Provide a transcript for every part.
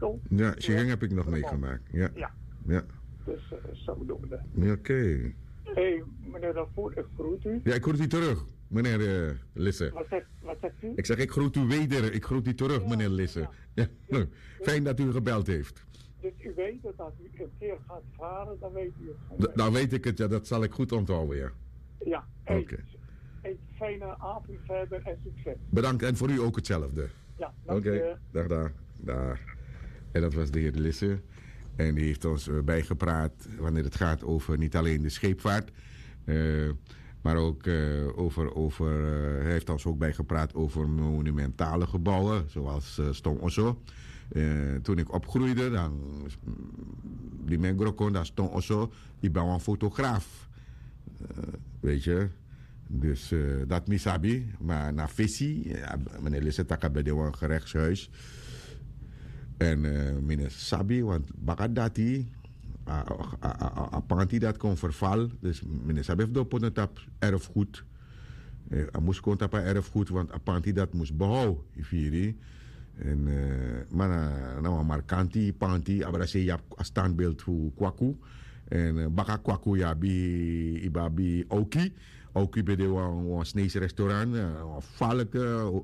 Mexico. Ja, Chiheng heb ik nog meegemaakt. Ja. Ja. Dus zodoende. Oké. Hey, meneer Dafoe, ik groet u. Ja, ik groet u terug, meneer Lisse. Wat zegt u? Ik zeg, ik groet u weder. Ik groet u terug, meneer Lisse. Ja. Nou, fijn dat u gebeld heeft. Dus u weet dat als u een keer gaat varen, dan weet u het. Dan weet ik het, ja. Dat zal ik goed onthouden, ja. Ja. Oké. Een fijne avond verder en succes. Bedankt en voor u ook hetzelfde. Ja, dank u. Dag. En dat was de heer Lisse. En die heeft ons bijgepraat wanneer het gaat over niet alleen de scheepvaart, maar ook hij heeft ons ook bijgepraat over monumentale gebouwen, zoals Stom Osso. Toen ik opgroeide, dan die mijn grokon, dat Stom Osso, ik ben een fotograaf. Weet je. Dus dat misabi, maar na Fessi, meneer Lisse takabede een gerechtshuis. En meneer Sabi, want bakadati, panti dat kon verval. Dus meneer Sabi heeft op een tap erfgoed. Hij moest komen op erfgoed, want panti dat moest behouden. En maar nou markanti, panti, abrase ja standbeeld voor kwaku. En baka kwaku ja bi Oki. Ook bij de Sneese restaurant, valke.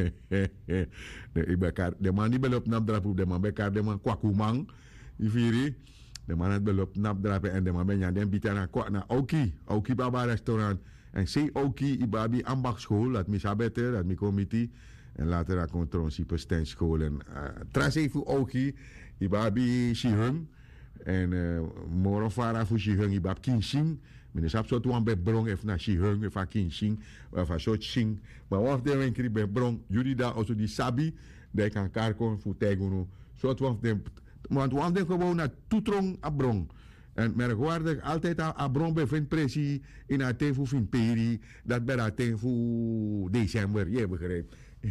De man die beloopt napdrap op de man bij elkaar, de man kwakumang. De man het beloopt napdrapen en de man ben je dan biedt naar Oki Baba restaurant. En zei Oki, Ibabi ambachtschool, dat mis beter, dat mi committee. En later dat komt er een super stendschool. En trase voor Oki, Ibabi Shihung. En morofara voor Shihung, Ibab Kinsing. Meneer Sap zo tuan bij brong even naar Shihung, even Kinsing, even zo Ching. Maar wat de winkri bij brong, jullie daar also die Sabi, die kan karkon voor Tegunu. Zo tuan de, want we hebben gewoon naar Toetrong a brong. En merkwaardig, altijd a brong bevindt pressie in a tevu fin peri, dat bij a tevu december, je begrijpt.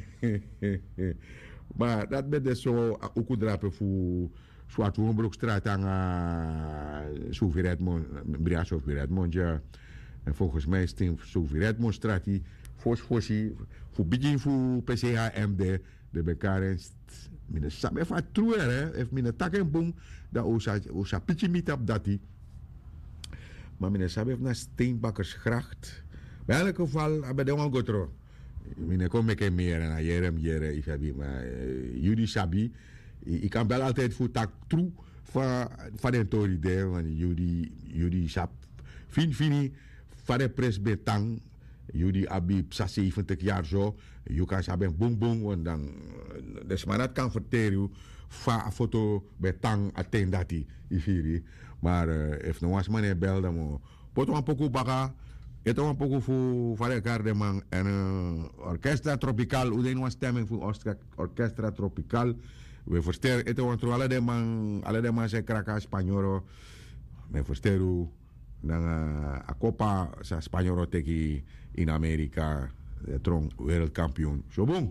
Maar dat ben dus zo, ook drapen voor Zwart Woonbroekstraat aan Sofie Redmond, ja. En volgens mij is het Sofie Redmondstraat die voor begin voor PCHMD de bekarens mine sabe fa truer hè if mine taken boom da osa pitje meet up dat die maar mine sabe na Steenbakkersgracht bij elk geval hebben de one gotro mine kom ik meer en jere ik heb maar jullie sabi ik kan wel altijd voor tak true van de tori de want jullie sap fini van de pres betang jullie abi 70 jaar zo je kan hebben boom want dan dus maar dat kan vertellen van foto betang attein dat die maar if no was man bel dan poto een poco baga het een poco voor van elkaar de man en orchestra tropical hoe de stemming voor orchestra tropical we versterken het want alle de man zijn kraka Spanyolo me versterken dan a Copa sa Spanyolo teki in Amerika de tron wereldkampioen zo boom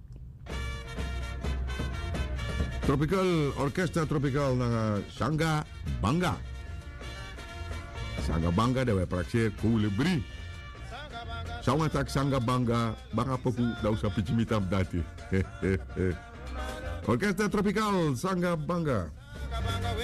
Tropical Orchestra Tropical na Sanga Banga dat we praktijk Koolebrie Sama tak Sanga Banga baka poku daw sa pichimitam dati Orchestra Tropical Sanga Banga